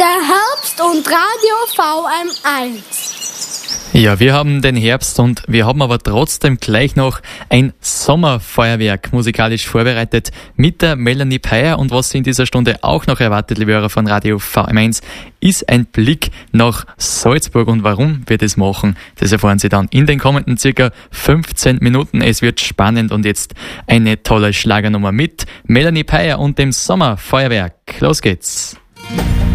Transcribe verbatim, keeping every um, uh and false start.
Der Herbst und Radio V M eins. Ja, wir haben den Herbst und wir haben aber trotzdem gleich noch ein Sommerfeuerwerk musikalisch vorbereitet mit der Melanie Peyer. Und was Sie in dieser Stunde auch noch erwartet, liebe Hörer von Radio V M eins, ist ein Blick nach Salzburg. Und warum wir das machen, das erfahren Sie dann in den kommenden circa fünfzehn Minuten. Es wird spannend und jetzt eine tolle Schlagernummer mit Melanie Peyer und dem Sommerfeuerwerk. Los geht's!